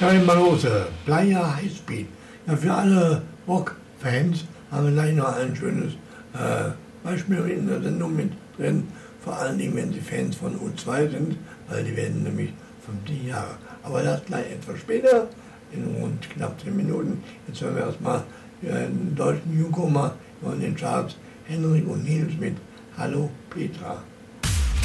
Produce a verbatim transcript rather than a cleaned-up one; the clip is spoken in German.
Ja, mal los. Playa Highspeed. Ja, für alle Rock-Fans haben wir gleich noch ein schönes äh, Beispiel in der Sendung mit drin. Vor allen Dingen, wenn Sie Fans von U zwei sind, weil die werden nämlich fünfzig Jahre. Aber das gleich etwas später, in rund knapp zehn Minuten. Jetzt hören wir erstmal den deutschen Newcomer in den Charts, Henrik und Nils mit Hallo Petra.